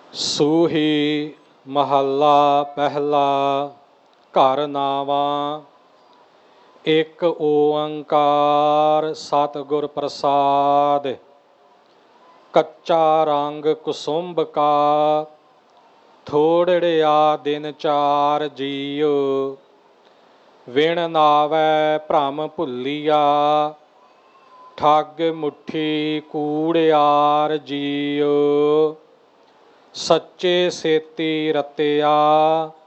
ਸੂਹੀ ਮਹੱਲਾ ਪਹਿਲਾ। ਘਰ ਨਾਵਾਂ। ਇੱਕ ਓੰਕਾਰ ਸਤਿਗੁਰ ਪ੍ਰਸਾਦਿ। ਕੱਚਾ ਰੰਗ ਕੁਸੁੰਭ ਕਾ, ਥੋੜੜਿਆ ਦਿਨ ਚਾਰ ਜੀਉ। ਵਿਣ ਨਾਵੈ ਭ੍ਰਮ ਭੁੱਲੀਆ, ਠੱਗ ਮੁੱਠੀ ਕੂੜਿਆਰ ਜੀਉ। ਸੱਚੇ ਸੇਤੀ ਰਤਿਆ,